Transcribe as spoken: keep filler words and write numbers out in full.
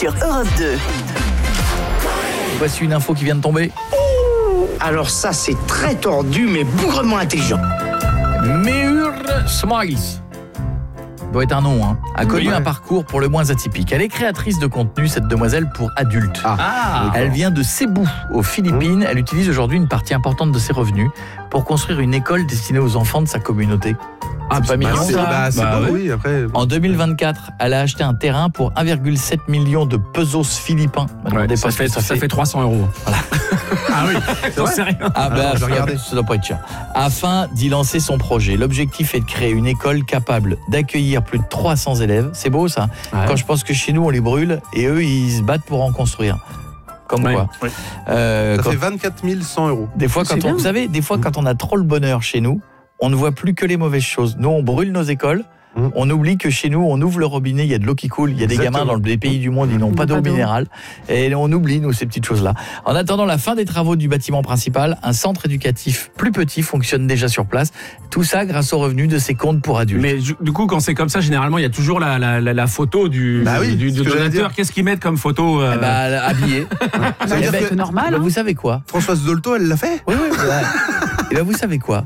sur Europe deux. Voici une info qui vient de tomber. Alors ça, c'est très tordu, mais bougrement intelligent. Meur Smiles, doit être un nom, hein, a connu Oui. un parcours pour le moins atypique. Elle est créatrice de contenu, cette demoiselle, pour adultes. Ah, Elle vient de Cebu, aux Philippines. Elle utilise aujourd'hui une partie importante de ses revenus pour construire une école destinée aux enfants de sa communauté. Ah, C'est pas bah, mignon, c'est- ça bah, c'est Bah beau, oui, oui. après. En deux mille vingt-quatre, elle a acheté un terrain pour un virgule sept million de pesos philippins. Me demandez Ouais, pas ça, ce que fait, ça fait trois cents euros. Ah oui, J'en sais rien. Ah bah, je ça, vais regarder. ça doit pas être cher. Afin d'y lancer son projet, l'objectif est de créer une école capable d'accueillir plus de trois cents élèves. C'est beau ça. Ouais. Quand je pense que chez nous on les brûle et eux ils se battent pour en construire. Comme Ouais. quoi. Ouais. Euh, ça quand- fait vingt-quatre mille cent euros. des fois C'est quand on, bien. vous savez, des fois quand on a trop le bonheur chez nous, on ne voit plus que les mauvaises choses. Nous on brûle nos écoles. Mmh. On oublie que chez nous, on ouvre le robinet, il y a de l'eau qui coule, il y a des Exactement. gamins dans les pays du monde, ils n'ont pas Pas d'eau d'eau. minérale. Et on oublie, nous, ces petites choses-là. En attendant la fin des travaux du bâtiment principal, un centre éducatif plus petit fonctionne déjà sur place. Tout ça grâce aux revenus de ses comptes pour adultes. Mais du du coup, quand c'est comme ça, généralement, il y a toujours la, la, la, la photo du, Bah oui, du, c'est du ce que j'allais donateur. dire. Qu'est-ce qu'ils mettent comme photo euh, Eh ben, habillé. Ça veut Eh dire ben, que C'est normal. bah, hein. vous savez quoi? Françoise Dolto, elle l'a fait. Oui, oui. ouais. Et ben, vous savez quoi?